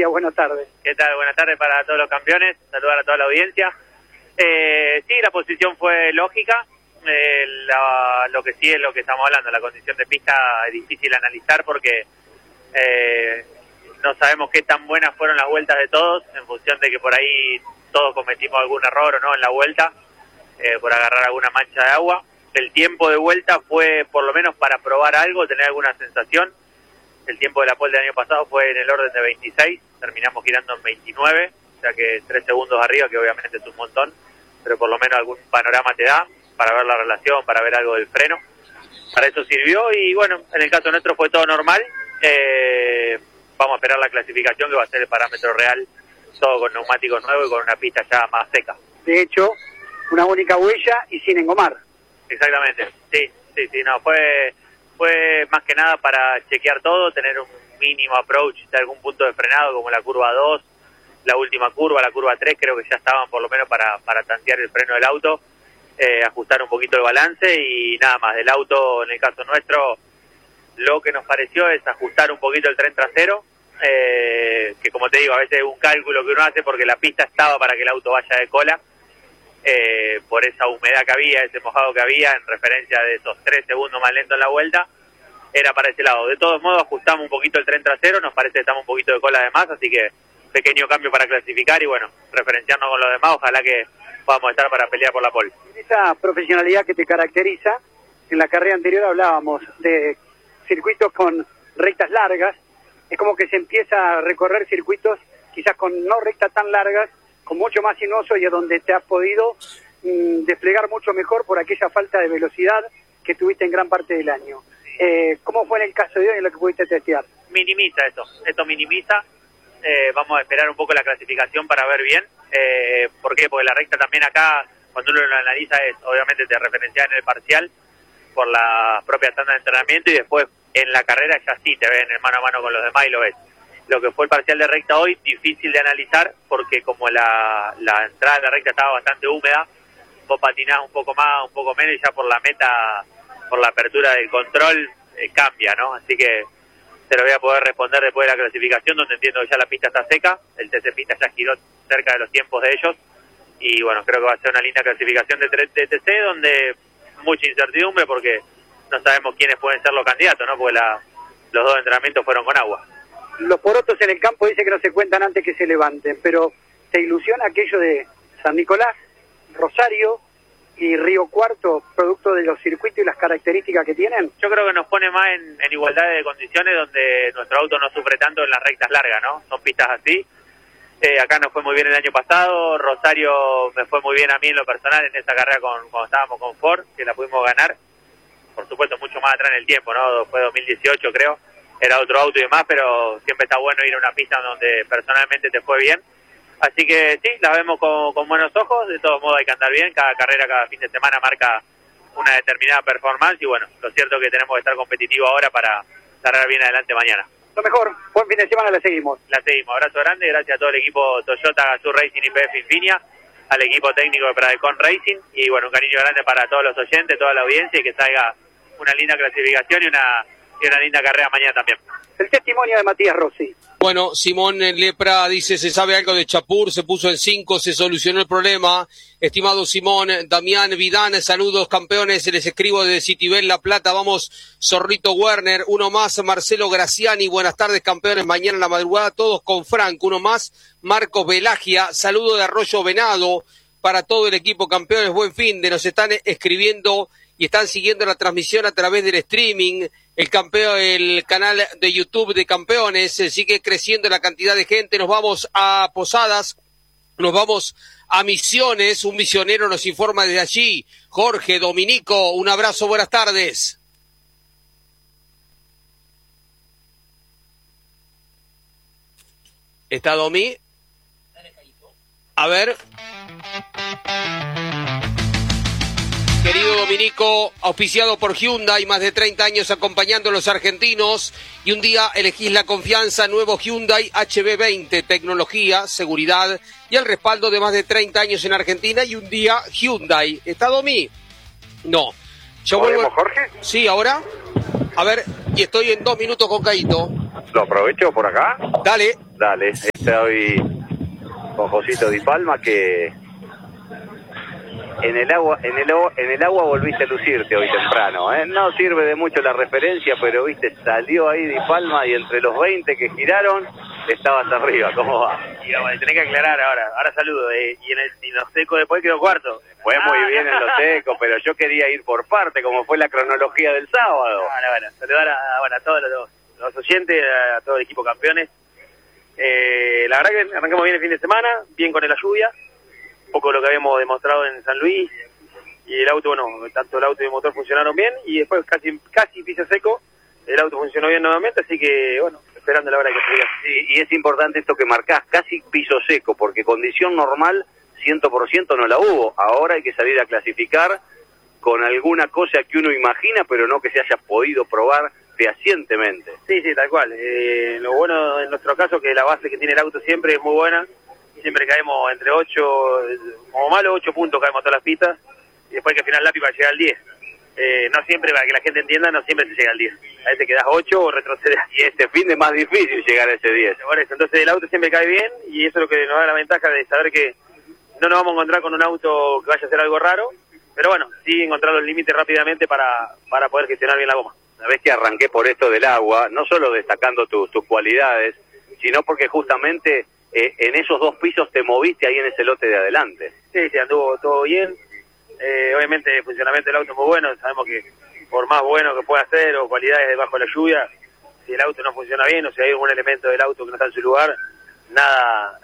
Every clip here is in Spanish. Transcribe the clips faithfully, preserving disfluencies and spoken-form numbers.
Matías, buenas tardes. ¿Qué tal? Buenas tardes para todos los campeones, saludar a toda la audiencia. Eh, sí, la posición fue lógica, eh, la, lo que sí es lo que estamos hablando, la condición de pista es difícil analizar porque eh, no sabemos qué tan buenas fueron las vueltas de todos, en función de que por ahí todos cometimos algún error o no en la vuelta, eh, por agarrar alguna mancha de agua. El tiempo de vuelta fue por lo menos para probar algo, tener alguna sensación. El tiempo de la pole del año pasado fue en el orden de veintiséis, terminamos girando en veintinueve, o sea que tres segundos arriba, que obviamente es un montón, pero por lo menos algún panorama te da para ver la relación, para ver algo del freno. Para eso sirvió y bueno, en el caso nuestro fue todo normal. Eh, vamos a esperar la clasificación, que va a ser el parámetro real, todo con neumáticos nuevos y con una pista ya más seca. De hecho, una única huella y sin engomar. Exactamente, sí, sí, sí, no, fue... Fue más que nada para chequear todo, tener un mínimo approach de algún punto de frenado como la curva dos, la última curva, la curva tres, creo que ya estaban por lo menos para, para tantear el freno del auto, eh, ajustar un poquito el balance y nada más. Del auto, en el caso nuestro, lo que nos pareció es ajustar un poquito el tren trasero, eh, que como te digo, a veces es un cálculo que uno hace porque la pista estaba para que el auto vaya de cola, Eh, por esa humedad que había, ese mojado que había, en referencia de esos tres segundos más lento en la vuelta, era para ese lado. De todos modos, ajustamos un poquito el tren trasero, nos parece que estamos un poquito de cola de más, así que pequeño cambio para clasificar y bueno, referenciarnos con los demás, ojalá que podamos estar para pelear por la pole. Esa profesionalidad que te caracteriza, en la carrera anterior hablábamos de circuitos con rectas largas, es como que se empieza a recorrer circuitos quizás con no rectas tan largas, con mucho más sinuoso y a donde te has podido mmm, desplegar mucho mejor por aquella falta de velocidad que tuviste en gran parte del año. Eh, ¿Cómo fue en el caso de hoy en lo que pudiste testear? Minimiza esto, esto minimiza, eh, vamos a esperar un poco la clasificación para ver bien, eh, ¿por qué? Porque la recta también acá, cuando uno lo analiza, es obviamente te referencia en el parcial por la propia tanda de entrenamiento y después en la carrera ya sí te ven mano a mano con los demás y lo ves. Lo que fue el parcial de recta hoy, difícil de analizar, porque como la, la entrada de la recta estaba bastante húmeda, vos patinás un poco más, un poco menos, y ya por la meta, por la apertura del control, eh, cambia, ¿no? Así que te lo voy a poder responder después de la clasificación, donde entiendo que ya la pista está seca, el T C Pista ya giró cerca de los tiempos de ellos, y bueno, creo que va a ser una linda clasificación de, de T C, donde mucha incertidumbre, porque no sabemos quiénes pueden ser los candidatos, ¿no? Porque la, los dos entrenamientos fueron con agua. Los porotos en el campo dicen que no se cuentan antes que se levanten, pero ¿te ilusiona aquello de San Nicolás, Rosario y Río Cuarto, producto de los circuitos y las características que tienen? Yo creo que nos pone más en, en igualdad de condiciones, donde nuestro auto no sufre tanto en las rectas largas, ¿no? Son pistas así. Eh, acá nos fue muy bien el año pasado, Rosario me fue muy bien a mí en lo personal en esa carrera con, cuando estábamos con Ford, que la pudimos ganar, por supuesto mucho más atrás en el tiempo, ¿no? Fue dos mil dieciocho creo. Era otro auto y demás, pero siempre está bueno ir a una pista donde personalmente te fue bien. Así que sí, la vemos con, con buenos ojos, de todos modos hay que andar bien, cada carrera, cada fin de semana marca una determinada performance y bueno, lo cierto es que tenemos que estar competitivos ahora para cerrar bien adelante mañana. Lo mejor, buen fin de semana, la seguimos. La seguimos, abrazo grande, gracias a todo el equipo Toyota, Gazoo Racing y P F Infinia, al equipo técnico de Pradecon Racing y bueno, un cariño grande para todos los oyentes, toda la audiencia y que salga una linda clasificación y una... y una linda carrera mañana también. El testimonio de Matías Rossi. Bueno, Simón Lepra dice, se sabe algo de Chapur, se puso en cinco, se solucionó el problema. Estimado Simón, Damián Vidán, saludos campeones, les escribo desde Citibel La Plata, vamos Zorrito Werner, uno más, Marcelo Graciani, buenas tardes campeones, mañana en la madrugada, todos con Frank, uno más, Marcos Velagia, saludo de Arroyo Venado, para todo el equipo campeones, buen fin de, nos están escribiendo y están siguiendo la transmisión a través del streaming, el campeón, el canal de YouTube de Campeones, sigue creciendo la cantidad de gente, nos vamos a Posadas, nos vamos a Misiones, un misionero nos informa desde allí, Jorge Dominico, un abrazo, buenas tardes. ¿Está Domi? A ver. Querido Dominico, auspiciado por Hyundai, más de treinta años acompañando a los argentinos y un día elegís la confianza, nuevo Hyundai H B veinte, tecnología, seguridad y el respaldo de más de treinta años en Argentina y un día Hyundai. ¿Está Domi? No. Yo vuelvo... Jorge? Sí, ¿ahora? A ver, y estoy en dos minutos con Caíto. ¿Lo aprovecho por acá? Dale. Dale, estoy con Josito Di Palma, que en el agua en el, en el agua volviste a lucirte hoy temprano, ¿eh? No sirve de mucho la referencia, pero viste, salió ahí Di Palma y entre los veinte que giraron, estabas arriba. ¿Cómo va? Y vamos, tenés que aclarar ahora, ahora saludo, eh, y en el y los secos después quedó cuarto. Fue muy ah, bien en los secos, pero yo quería ir por parte, como fue la cronología del sábado. Bueno, bueno, saludar a, bueno, a todos los, los oyentes, a todo el equipo campeones. Eh, la verdad que arrancamos bien el fin de semana, bien con la lluvia, un poco lo que habíamos demostrado en San Luis, y el auto, bueno, tanto el auto y el motor funcionaron bien, y después casi casi piso seco, el auto funcionó bien nuevamente, así que, bueno, esperando la hora que siga. Sí, y es importante esto que marcás, casi piso seco, porque condición normal cien por ciento no la hubo. Ahora hay que salir a clasificar con alguna cosa que uno imagina, pero no que se haya podido probar fehacientemente. Sí, sí, tal cual. Eh, lo bueno en nuestro caso es que la base que tiene el auto siempre es muy buena. Siempre caemos entre ocho, como malo ocho puntos caemos todas las pistas, y después que al final lápiz para llegar al diez. Eh, no siempre, para que la gente entienda, no siempre se llega al diez. A veces quedas ocho o retrocedes. Y este fin de más difícil llegar a ese diez. Por eso, entonces el auto siempre cae bien, y eso es lo que nos da la ventaja de saber que no nos vamos a encontrar con un auto que vaya a ser algo raro, pero bueno, sí encontrar los límites rápidamente para, para poder gestionar bien la goma. Una vez que arranqué por esto del agua, no solo destacando tu, tus cualidades, sino porque justamente eh, en esos dos pisos te moviste ahí en ese lote de adelante. Sí, sí, anduvo todo bien. Eh, obviamente el funcionamiento del auto es muy bueno, sabemos que por más bueno que pueda ser o cualidades debajo de la lluvia, si el auto no funciona bien o si hay algún elemento del auto que no está en su lugar, nada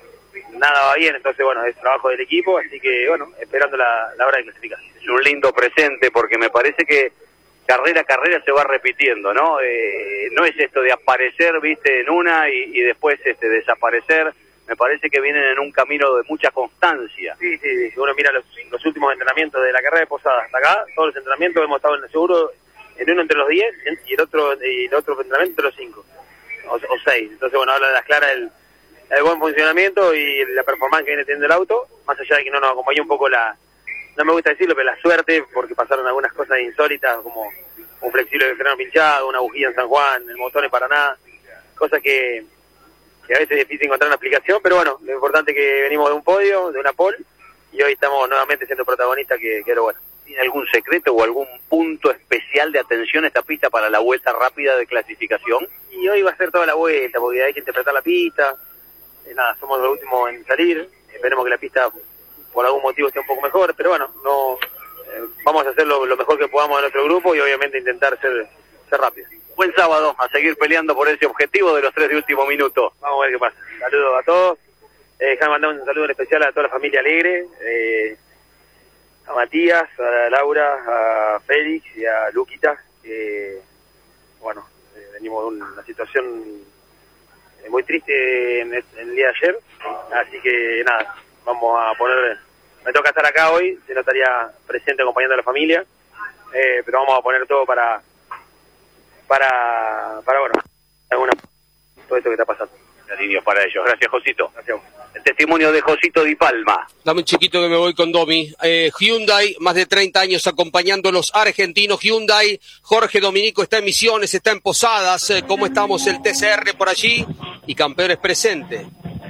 nada va bien. Entonces, bueno, es trabajo del equipo, así que, bueno, esperando la, la hora de clasificar. Es un lindo presente, porque me parece que carrera a carrera se va repitiendo, ¿no? Eh, no es esto de aparecer, viste, en una y, y después este desaparecer. Me parece que vienen en un camino de mucha constancia. Sí, sí, si uno mira los, los últimos entrenamientos de la carrera de Posada hasta acá, todos los entrenamientos hemos estado en seguro en uno entre los diez y el otro y el otro entrenamiento entre los cinco o, o seis. Entonces, bueno, habla de las claras el, el buen funcionamiento y la performance que viene teniendo el auto, más allá de que no nos acompañó un poco la, no me gusta decirlo, pero la suerte, porque pasaron algunas cosas insólitas, como un flexible de freno pinchado, una bujía en San Juan, el motor en Paraná, cosas que, que a veces es difícil encontrar una explicación, pero bueno, lo importante es que venimos de un podio, de una pole, y hoy estamos nuevamente siendo protagonistas, que, que es lo bueno. ¿Tiene algún secreto o algún punto especial de atención esta pista para la vuelta rápida de clasificación? Y hoy va a ser toda la vuelta, porque hay que interpretar la pista. Eh, nada, somos los últimos en salir, esperemos que la pista por algún motivo esté un poco mejor, pero bueno, no eh, vamos a hacer lo, lo mejor que podamos en nuestro grupo y obviamente intentar ser, ser rápidos. Buen sábado, a seguir peleando por ese objetivo de los tres de último minuto. Vamos a ver qué pasa. Saludos a todos. Eh, déjame mandar un saludo en especial a toda la familia Alegre, eh, a Matías, a Laura, a Félix y a Luquita, que bueno, eh, venimos de una situación muy triste en el, en el día de ayer, así que nada, vamos a poner, me toca estar acá hoy, si no estaría presente acompañando a la familia, eh, pero vamos a poner todo para, para, para bueno, alguna, todo esto que está pasando. Cariños para ellos. Gracias, Josito. Gracias. El testimonio de Josito Di Palma. Dame un chiquito que me voy con Domi. Eh, Hyundai, más de treinta años acompañando a los argentinos. Hyundai, Jorge Dominico está en Misiones, está en Posadas. Eh, ¿Cómo estamos? El T C R por allí y Campeones presente.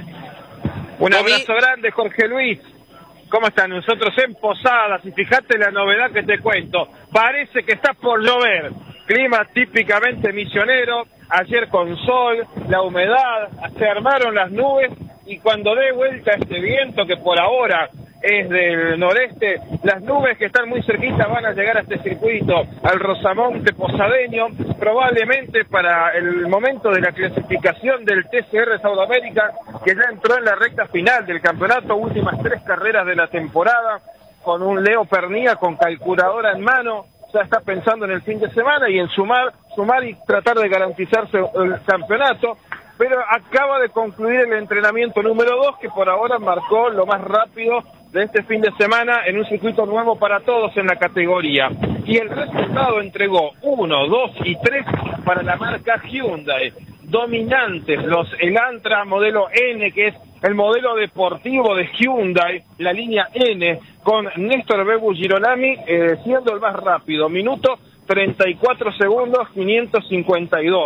Un Domi. abrazo grande, Jorge Luis. ¿Cómo están? Nosotros en Posadas, y fíjate la novedad que te cuento. Parece que está por llover. Clima típicamente misionero. Ayer con sol, la humedad, se armaron las nubes, y cuando dé vuelta este viento que por ahora es del noreste, las nubes que están muy cerquitas van a llegar a este circuito, al Rosamonte posadeño, probablemente para el momento de la clasificación del T C R Sudamérica, que ya entró en la recta final del campeonato, últimas tres carreras de la temporada, con un Leo Pernía con calculadora en mano. Ya está pensando en el fin de semana y en sumar, sumar y tratar de garantizarse el campeonato, pero acaba de concluir el entrenamiento número dos, que por ahora marcó lo más rápido de este fin de semana en un circuito nuevo para todos en la categoría. Y el resultado entregó uno, dos y tres para la marca Hyundai. Dominantes los Elantra modelo N, que es el modelo deportivo de Hyundai, la línea N, con Néstor Bebu Girolami eh, siendo el más rápido, minuto treinta y cuatro segundos, quinientos cincuenta y dos.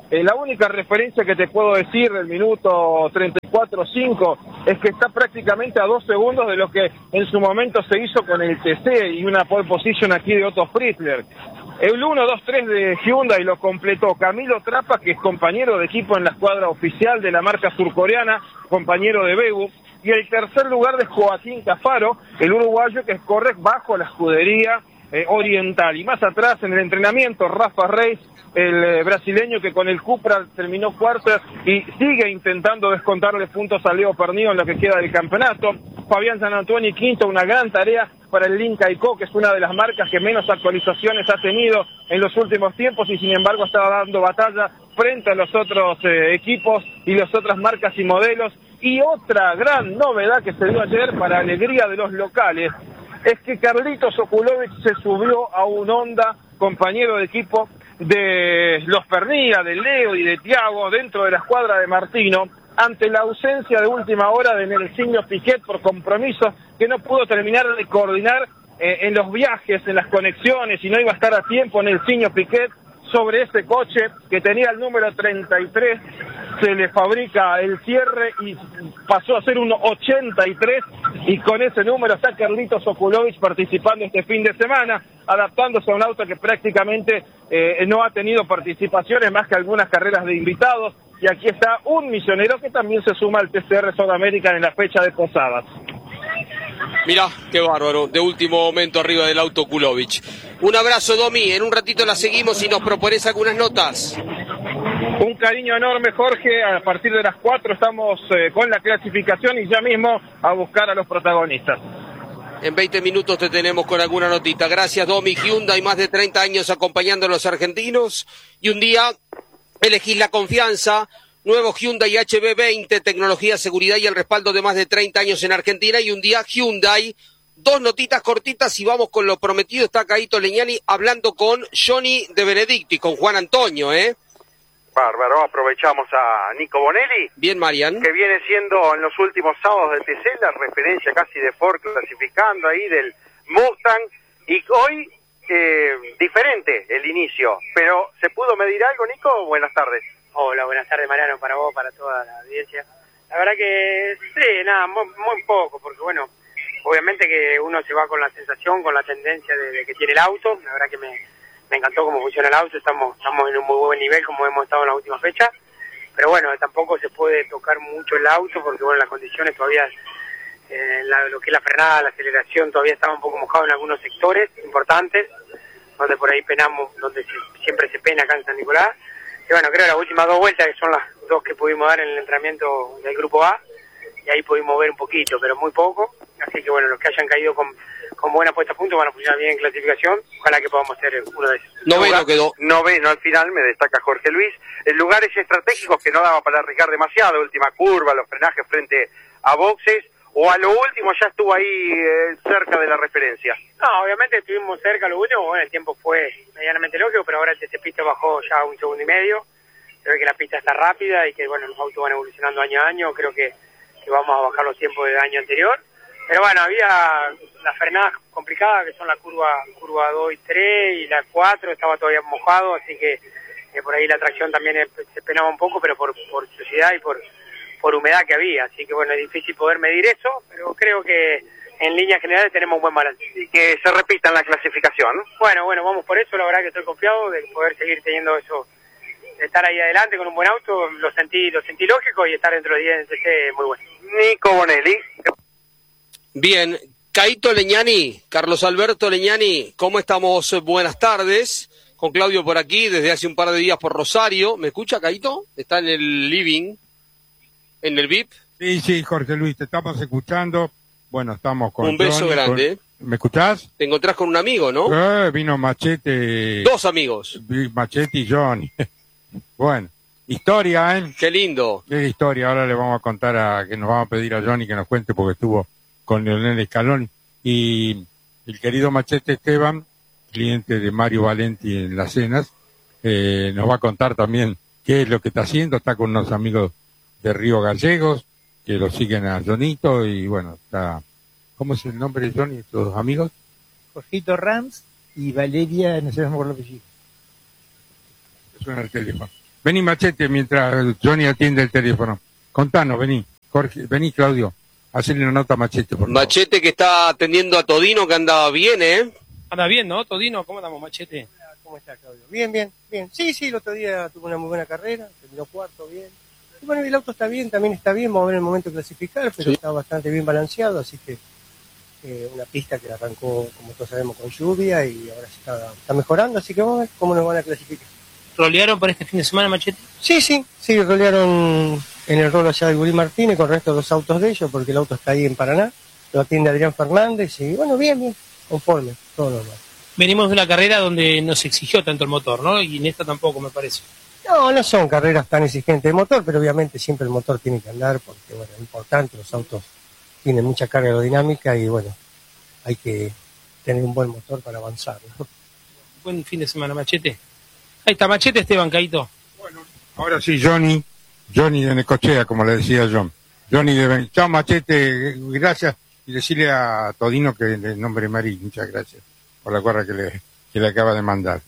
Eh, la única referencia que te puedo decir del minuto treinta y cuatro cinco es que está prácticamente a dos segundos de lo que en su momento se hizo con el T C y una pole position aquí de Otto Fritzler. El uno dos tres de Hyundai lo completó Camilo Trapa, que es compañero de equipo en la escuadra oficial de la marca surcoreana, compañero de Begu, y el tercer lugar de Joaquín Cafaro, el uruguayo que corre bajo la escudería eh, oriental. Y más atrás en el entrenamiento, Rafa Reis, el eh, brasileño que con el Cupra terminó cuarto y sigue intentando descontarle puntos a Leo Pernio en lo que queda del campeonato. Fabián Gianantuoni quinto, una gran tarea para el Linca Ico, que es una de las marcas que menos actualizaciones ha tenido en los últimos tiempos y sin embargo estaba dando batalla frente a los otros eh, equipos y las otras marcas y modelos. Y otra gran novedad que se dio ayer para alegría de los locales es que Carlitos Okulovic se subió a un Honda, compañero de equipo de los Pernía, de Leo y de Tiago dentro de la escuadra de Martino, ante la ausencia de última hora de Nelsinho Piquet por compromisos que no pudo terminar de coordinar eh, en los viajes, en las conexiones, y no iba a estar a tiempo Nelsinho Piquet sobre ese coche que tenía el número treinta y tres, se le fabrica el cierre y pasó a ser un ochenta y tres, y con ese número está Carlitos Okulovic participando este fin de semana, adaptándose a un auto que prácticamente eh, no ha tenido participaciones más que algunas carreras de invitados, y aquí está un misionero que también se suma al T C R Sudamérica en la fecha de Posadas. Mirá, qué bárbaro, de último momento arriba del auto Okulovic. Un abrazo, Domi, en un ratito la seguimos y nos propones algunas notas. Un cariño enorme, Jorge. A partir de las cuatro estamos eh, con la clasificación y ya mismo a buscar a los protagonistas. En veinte minutos te tenemos con alguna notita. Gracias, Domi. Hyundai, más de treinta años acompañando a los argentinos, y un día elegís la confianza. Nuevo Hyundai H B veinte, tecnología, seguridad y el respaldo de más de treinta años en Argentina, y un día Hyundai. Dos notitas cortitas y vamos con lo prometido. Está Caíto Leñani hablando con Johnny De Benedicti, con Juan Antonio, ¿eh? Bárbaro, aprovechamos a Nico Bonelli. Bien, Marian. Que viene siendo en los últimos sábados de T C la referencia casi de Ford, clasificando ahí del Mustang. Y hoy, eh, diferente el inicio. Pero, ¿se pudo medir algo, Nico? Buenas tardes. Hola, buenas tardes, Mariano, para vos, para toda la audiencia. La verdad que sí, nada, muy, muy poco, porque bueno, obviamente que uno se va con la sensación, con la tendencia de, de que tiene el auto. La verdad que me, me encantó cómo funciona el auto, estamos estamos en un muy buen nivel como hemos estado en la última fecha, pero bueno, tampoco se puede tocar mucho el auto porque bueno, las condiciones todavía, eh, la, lo que es la frenada, la aceleración todavía estaba un poco mojado en algunos sectores importantes, donde por ahí penamos, donde se, siempre se pena acá en San Nicolás. Y bueno, creo que las últimas dos vueltas, que son las dos que pudimos dar en el entrenamiento del Grupo A, y ahí pudimos ver un poquito, pero muy poco. Así que bueno, los que hayan caído con, con buena puesta a punto van a funcionar bien en clasificación. Ojalá que podamos ser uno de esos. Noveno quedó. Noveno al final, me destaca Jorge Luis. En lugares estratégicos que no daba para arriesgar demasiado, última curva, los frenajes frente a boxes, o a lo último ya estuvo ahí eh, cerca de la referencia. No, obviamente estuvimos cerca a lo último, bueno, el tiempo fue medianamente lógico, pero ahora este pista bajó ya un segundo y medio. Se ve que la pista está rápida y que bueno, los autos van evolucionando año a año, creo que, que vamos a bajar los tiempos del año anterior. Pero bueno, había las frenadas complicadas, que son la curva curva dos y tres, y la cuatro estaba todavía mojado, así que eh, por ahí la tracción también eh, se penaba un poco, pero por, por suciedad y por, por humedad que había. Así que bueno, es difícil poder medir eso, pero creo que en líneas generales tenemos un buen balance. Y que se repita en la clasificación. Bueno, bueno, vamos por eso, la verdad que estoy confiado de poder seguir teniendo eso, de estar ahí adelante con un buen auto, lo sentí, lo sentí lógico, y estar dentro de diez en T C muy bueno. Nico Bonelli. Bien, Caíto Leñani, Carlos Alberto Leñani, ¿cómo estamos? Buenas tardes, con Claudio por aquí, desde hace un par de días por Rosario. ¿Me escucha, Caíto? Está en el living, en el V I P. Sí, sí, Jorge Luis, te estamos escuchando. Bueno, estamos con... Un beso Johnny, grande. Con... ¿Me escuchás? Te encontrás con un amigo, ¿no? Eh, vino Machete... Dos amigos. Machete y Johnny. Bueno, historia, ¿eh? Qué lindo. Qué historia, ahora le vamos a contar a... que nos vamos a pedir a Johnny que nos cuente porque estuvo con Leonel Scaloni. Y el querido Machete Esteban, cliente de Mario Valenti en Las Cenas, eh, nos va a contar también qué es lo que está haciendo. Está con unos amigos de Río Gallegos que lo siguen a Jonito y bueno, está... ¿Cómo es el nombre de Johnny y tus amigos? Jorgito Rams y Valeria, no sé cómo el apellido. Suena el teléfono. Vení, Machete, mientras Johnny atiende el teléfono. Contanos, vení. Jorge, vení, Claudio. Hacerle una nota a Machete, por favor. Machete que está atendiendo a Todino, que anda bien, ¿eh? Anda bien, ¿no, Todino? ¿Cómo andamos, Machete? ¿Cómo está, Claudio? Bien, bien, bien. Sí, sí, el otro día tuvo una muy buena carrera, terminó cuarto, bien. Y bueno, el auto está bien, también está bien, vamos a ver el momento de clasificar, pero sí, está bastante bien balanceado, así que eh, una pista que arrancó, como todos sabemos, con lluvia y ahora está, está mejorando, así que vamos a ver cómo nos van a clasificar. ¿Rolearon para este fin de semana, Machete? Sí, sí, sí, rolearon en el rol allá del Gurí Martínez con el resto de los autos de ellos, porque el auto está ahí en Paraná, lo atiende Adrián Fernández y bueno, bien, bien, conforme, todo normal. Venimos de una carrera donde no se exigió tanto el motor, ¿no? Y en esta tampoco, me parece. No, no son carreras tan exigentes de motor, pero obviamente siempre el motor tiene que andar porque, bueno, es importante, los autos tienen mucha carga aerodinámica y, bueno, hay que tener un buen motor para avanzar, ¿no? Buen fin de semana, Machete. Ahí está, Machete, Esteban, Caíto. Bueno, ahora sí, Johnny, Johnny de Necochea, como le decía John. Johnny de... Chao, Machete, gracias. Y decirle a Todino que le nombre Mari, muchas gracias por la guarda que le, que le acaba de mandar.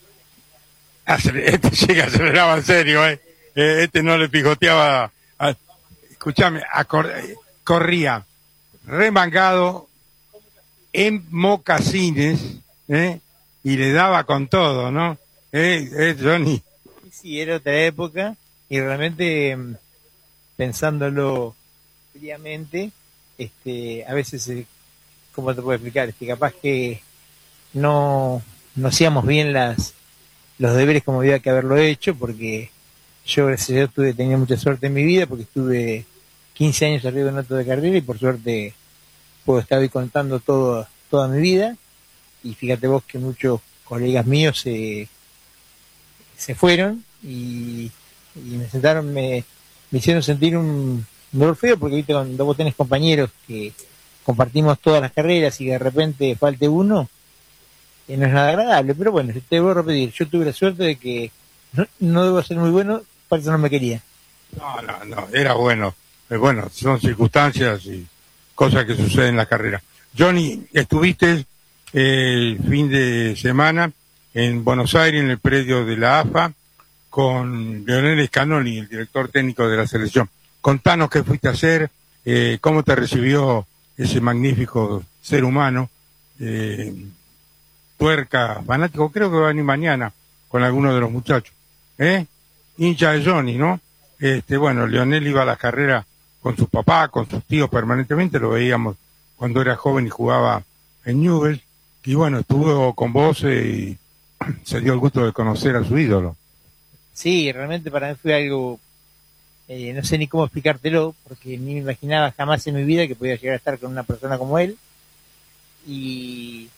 Este llega, aceleraba en serio, ¿eh? Este no le picoteaba. A... Escuchame, acor... corría remangado en mocasines, ¿eh? Y le daba con todo, ¿no? ¿Eh, eh Johnny? Sí, era otra época y realmente pensándolo fríamente, este, a veces, ¿cómo te puedo explicar? Este, capaz que no, no hacíamos bien las los deberes como había que haberlo hecho, porque yo, gracias a Dios, tuve, tenía mucha suerte en mi vida, porque estuve quince años arriba de un auto de carrera y por suerte puedo estar hoy contando todo, toda mi vida. Y fíjate vos que muchos colegas míos se, se fueron y, y me sentaron, me, me hicieron sentir un dolor feo, porque viste, cuando vos tenés compañeros que compartimos todas las carreras y de repente falte uno, eh, no es nada agradable. Pero bueno, te voy a repetir, yo tuve la suerte de que no, no debo ser muy bueno, por eso no me quería. No, no, no, era bueno. Eh, bueno, son circunstancias y cosas que suceden en la carrera. Johnny, estuviste el fin de semana en Buenos Aires, en el predio de la A F A, con Leonel Scanoli, el director técnico de la selección. Contanos qué fuiste a hacer, eh, cómo te recibió ese magnífico ser humano, eh, tuerca, fanático, creo que va a venir mañana con alguno de los muchachos, ¿eh? Hincha de Johnny, ¿no? Este, bueno, Leonel iba a las carreras con sus papás, con sus tíos permanentemente, lo veíamos cuando era joven y jugaba en Newell's, y bueno, estuvo con vos y se dio el gusto de conocer a su ídolo. Sí, realmente para mí fue algo, eh, no sé ni cómo explicártelo, porque ni me imaginaba jamás en mi vida que podía llegar a estar con una persona como él, y